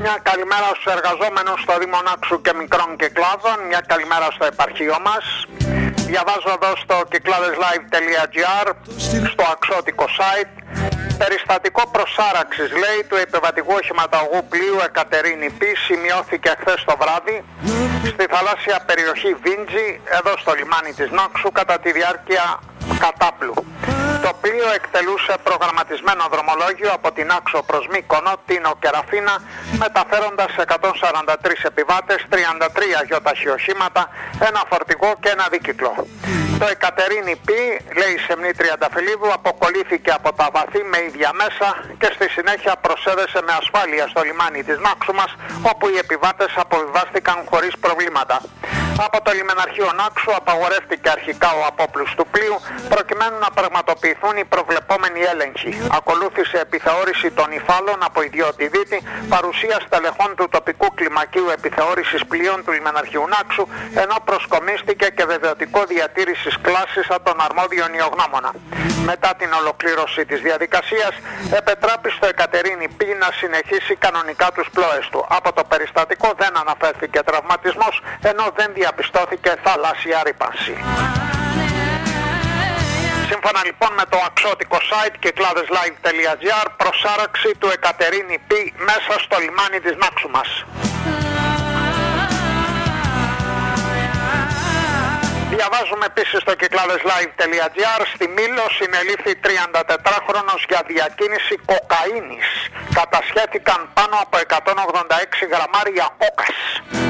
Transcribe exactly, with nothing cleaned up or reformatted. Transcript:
Μια καλημέρα στους εργαζόμενους στο Δήμο Νάξου και μικρών κυκλάδων. Μια καλημέρα στο επαρχείο μας. Διαβάζω εδώ στο κυκλάδεσlive τελεία gr, στο αξιώτικο site, περιστατικό προσάραξης, λέει, του επιβατικού οχηματαγού πλοίου Εκατερίνη Π σημειώθηκε χθες το βράδυ στη θαλάσσια περιοχή Βίντζη, εδώ στο λιμάνι της Νάξου, κατά τη διάρκεια κατάπλου. Το πλοίο εκτελούσε προγραμματισμένο δρομολόγιο από την Άξο προς Μύκονο, Τίνο και Ραφίνα, μεταφέροντας εκατόν σαράντα τρεις επιβάτες, τριάντα τρία γιοταχή οχήματα, ένα φορτηγό και ένα δίκυκλο. Το Εκατερίνη Π, λέει η Σεμνή Τριανταφυλλίδου, αποκολλήθηκε από τα βαθύ με ίδια μέσα και στη συνέχεια προσέδεσε με ασφάλεια στο λιμάνι της Νάξου μας, όπου οι επιβάτες αποβιβάστηκαν χωρίς προβλήματα. Από το λιμεναρχείο Νάξου απαγορεύτηκε αρχικά ο απόπλους του πλοίου προκειμένου να πραγματοποιηθούν οι προβλεπόμενοι έλεγχοι. Ακολούθησε επιθεώρηση των υφάλων από ιδιώτη δίτη, παρουσία στελεχών του τοπικού κλιμακίου επιθεώρησης πλοίων του λιμεναρχείου Νάξου, ενώ προσκομίστηκε και βεβαιωτικό διατήρησης κλάσης από τον αρμόδιο νιογνώμονα. Μετά την ολοκλήρωση της διαδικασίας, επετράπη στο Εκατερίνη Π να συνεχίσει κανονικά τους πλώες του. Από το περιστατικό δεν αναφέρθηκε τραυματισμός, ενώ δεν διαπιστώθηκε θαλάσσια ρύπανση. Σύμφωνα λοιπόν με το αξιώτικο site κυκλάδεσlive τελεία gr, προσάραξη του Εκατερίνη Π μέσα στο λιμάνι της Νάξου μας. Διαβάζουμε επίσης στο κυκλάδεσlive τελεία gr, στη Μήλο συνελήφθη τριαντατετράχρονος για διακίνηση κοκαίνης. Κατασχέθηκαν πάνω από εκατόν ογδόντα έξι γραμμάρια όκας.